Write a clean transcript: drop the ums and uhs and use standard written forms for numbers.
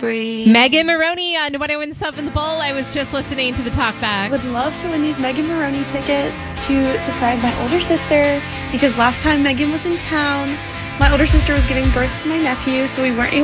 breathe. Megan Maroney on 1017 The Bull. I was just listening to the talkbacks. Would love to win these Megan Maroney tickets to surprise my older sister, because last time Megan was in town, my older sister was giving birth to my nephew, so we weren't able